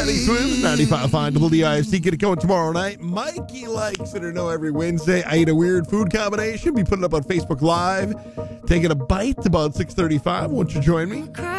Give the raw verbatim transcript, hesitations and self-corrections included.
Teddy Swims, ninety-five point five W D I F C. Get it going tomorrow night. Mikey likes it or no every Wednesday. I eat a weird food combination. Be putting it up on Facebook Live. Taking a bite about six thirty-five. Won't you join me?